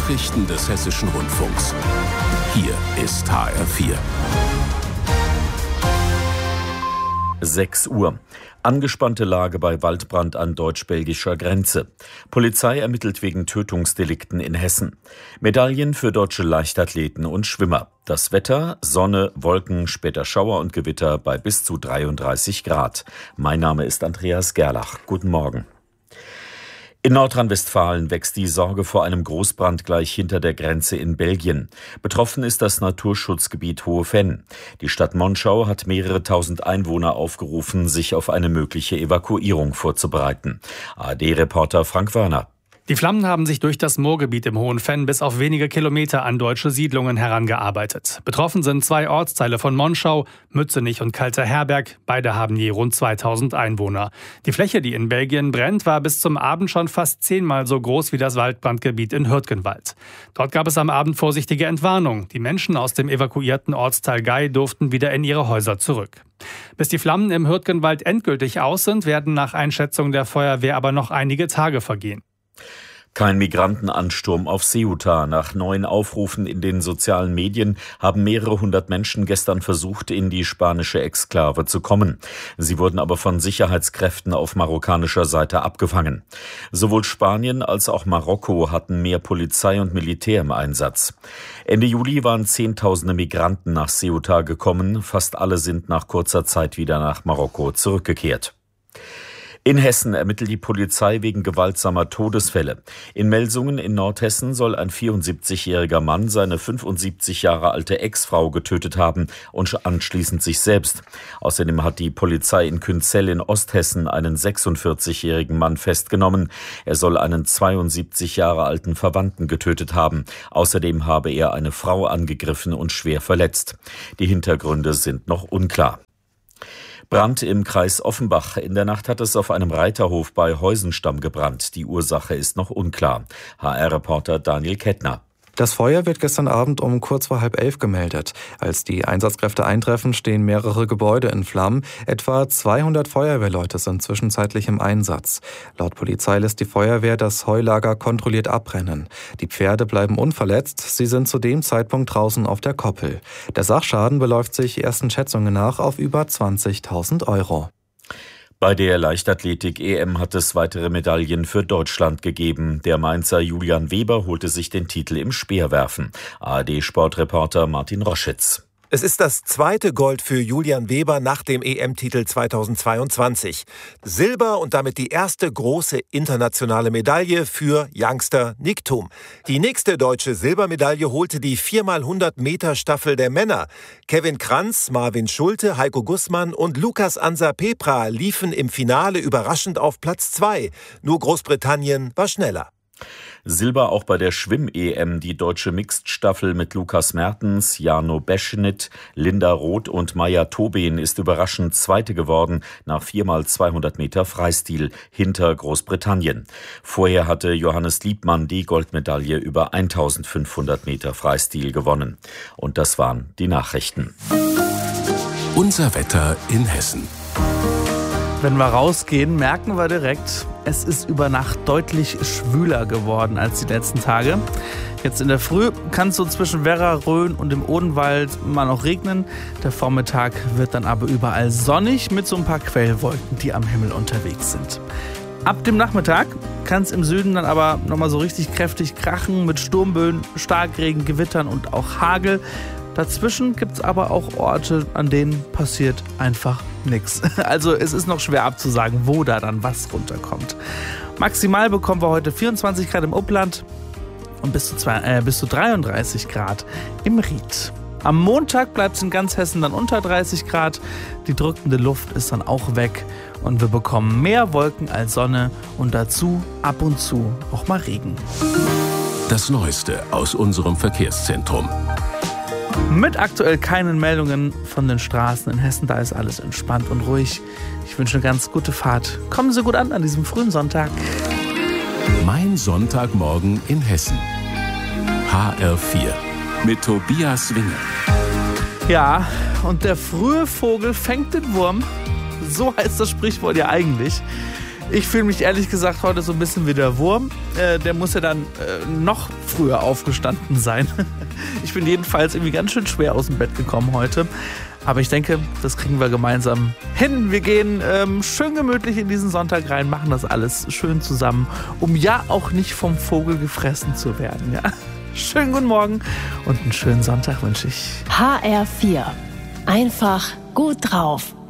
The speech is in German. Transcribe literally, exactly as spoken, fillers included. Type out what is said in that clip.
Nachrichten des Hessischen Rundfunks. Hier ist H R vier. sechs Uhr. Angespannte Lage bei Waldbrand an deutsch-belgischer Grenze. Polizei ermittelt wegen Tötungsdelikten in Hessen. Medaillen für deutsche Leichtathleten und Schwimmer. Das Wetter: Sonne, Wolken, später Schauer und Gewitter bei bis zu dreiunddreißig Grad. Mein Name ist Andreas Gerlach. Guten Morgen. In Nordrhein-Westfalen wächst die Sorge vor einem Großbrand gleich hinter der Grenze in Belgien. Betroffen ist das Naturschutzgebiet Hohe Venn. Die Stadt Monschau hat mehrere tausend Einwohner aufgerufen, sich auf eine mögliche Evakuierung vorzubereiten. A R D-Reporter Frank Wörner. Die Flammen haben sich durch das Moorgebiet im Hohen Venn bis auf wenige Kilometer an deutsche Siedlungen herangearbeitet. Betroffen sind zwei Ortsteile von Monschau, Mützenich und Kalterherberg. Beide haben je rund zweitausend Einwohner. Die Fläche, die in Belgien brennt, war bis zum Abend schon fast zehnmal so groß wie das Waldbrandgebiet in Hürtgenwald. Dort gab es am Abend vorsichtige Entwarnung. Die Menschen aus dem evakuierten Ortsteil Gei durften wieder in ihre Häuser zurück. Bis die Flammen im Hürtgenwald endgültig aus sind, werden nach Einschätzung der Feuerwehr aber noch einige Tage vergehen. Kein Migrantenansturm auf Ceuta. Nach neuen Aufrufen in den sozialen Medien haben mehrere hundert Menschen gestern versucht, in die spanische Exklave zu kommen. Sie wurden aber von Sicherheitskräften auf marokkanischer Seite abgefangen. Sowohl Spanien als auch Marokko hatten mehr Polizei und Militär im Einsatz. Ende Juli waren Zehntausende Migranten nach Ceuta gekommen. Fast alle sind nach kurzer Zeit wieder nach Marokko zurückgekehrt. In Hessen ermittelt die Polizei wegen gewaltsamer Todesfälle. In Melsungen in Nordhessen soll ein vierundsiebzigjähriger Mann seine fünfundsiebzig Jahre alte Ex-Frau getötet haben und anschließend sich selbst. Außerdem hat die Polizei in Künzell in Osthessen einen sechsundvierzigjährigen Mann festgenommen. Er soll einen zweiundsiebzig Jahre alten Verwandten getötet haben. Außerdem habe er eine Frau angegriffen und schwer verletzt. Die Hintergründe sind noch unklar. Brand im Kreis Offenbach. In der Nacht hat es auf einem Reiterhof bei Heusenstamm gebrannt. Die Ursache ist noch unklar. H R-Reporter Daniel Kettner. Das Feuer wird gestern Abend um kurz vor halb elf gemeldet. Als die Einsatzkräfte eintreffen, stehen mehrere Gebäude in Flammen. Etwa zweihundert Feuerwehrleute sind zwischenzeitlich im Einsatz. Laut Polizei lässt die Feuerwehr das Heulager kontrolliert abbrennen. Die Pferde bleiben unverletzt. Sie sind zu dem Zeitpunkt draußen auf der Koppel. Der Sachschaden beläuft sich ersten Schätzungen nach auf über zwanzigtausend Euro. Bei der Leichtathletik-E M hat es weitere Medaillen für Deutschland gegeben. Der Mainzer Julian Weber holte sich den Titel im Speerwerfen. A R D-Sportreporter Martin Roschitz. Es ist das zweite Gold für Julian Weber nach dem E M-Titel zweitausendzweiundzwanzig. Silber und damit die erste große internationale Medaille für Youngster Nick Thum. Die nächste deutsche Silbermedaille holte die vier mal hundert Meter Staffel der Männer. Kevin Kranz, Marvin Schulte, Heiko Gussmann und Lukas Ansa-Pepra liefen im Finale überraschend auf Platz zwei. Nur Großbritannien war schneller. Silber auch bei der Schwimm-E M. Die deutsche Mixed-Staffel mit Lukas Mertens, Jano Beschnit, Linda Roth und Maja Tobin ist überraschend Zweite geworden nach vier mal zweihundert Meter Freistil hinter Großbritannien. Vorher hatte Johannes Liebmann die Goldmedaille über eintausendfünfhundert Meter Freistil gewonnen. Und das waren die Nachrichten. Unser Wetter in Hessen. Wenn wir rausgehen, merken wir direkt, es ist über Nacht deutlich schwüler geworden als die letzten Tage. Jetzt in der Früh kann es so zwischen Werra, Rhön und im Odenwald mal noch regnen. Der Vormittag wird dann aber überall sonnig mit so ein paar Quellwolken, die am Himmel unterwegs sind. Ab dem Nachmittag kann es im Süden dann aber nochmal so richtig kräftig krachen mit Sturmböen, Starkregen, Gewittern und auch Hagel. Dazwischen gibt es aber auch Orte, an denen passiert einfach nichts. Also es ist noch schwer abzusagen, wo da dann was runterkommt. Maximal bekommen wir heute vierundzwanzig Grad im Upland und bis zu, zwei, äh, bis zu dreiunddreißig Grad im Ried. Am Montag bleibt es in ganz Hessen dann unter dreißig Grad. Die drückende Luft ist dann auch weg und wir bekommen mehr Wolken als Sonne und dazu ab und zu auch mal Regen. Das Neueste aus unserem Verkehrszentrum. Mit aktuell keinen Meldungen von den Straßen in Hessen, da ist alles entspannt und ruhig. Ich wünsche eine ganz gute Fahrt. Kommen Sie gut an an diesem frühen Sonntag. Mein Sonntagmorgen in Hessen. H R vier mit Tobias Winge. Ja, und der frühe Vogel fängt den Wurm. So heißt das Sprichwort ja eigentlich. Ich fühle mich ehrlich gesagt heute so ein bisschen wie der Wurm. Äh, der muss ja dann äh, noch früher aufgestanden sein. Ich bin jedenfalls irgendwie ganz schön schwer aus dem Bett gekommen heute. Aber ich denke, das kriegen wir gemeinsam hin. Wir gehen ähm, schön gemütlich in diesen Sonntag rein, machen das alles schön zusammen, um ja auch nicht vom Vogel gefressen zu werden. Ja? Schönen guten Morgen und einen schönen Sonntag wünsche ich. H R vier. Einfach gut drauf.